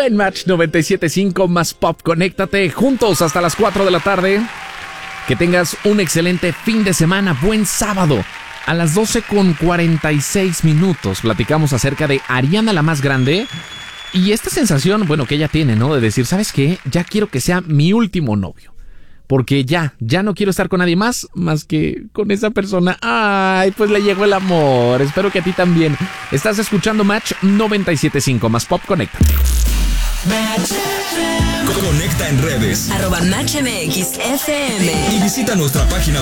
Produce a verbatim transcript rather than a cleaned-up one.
en Match noventa y siete punto cinco más Pop. Conéctate juntos hasta las cuatro de la tarde. Que tengas un excelente fin de semana. Buen sábado. A las doce con cuarenta y seis minutos platicamos acerca de Ariana la más grande. Y esta sensación, bueno, que ella tiene, ¿no? De decir, ¿sabes qué? Ya quiero que sea mi último novio. Porque ya, ya no quiero estar con nadie más, más que con esa persona. Ay, pues le llegó el amor. Espero que a ti también. Estás escuchando Match noventa y siete punto cinco más Pop. Conéctate. Conecta en redes. Arroba Match M X F M. Y visita nuestra página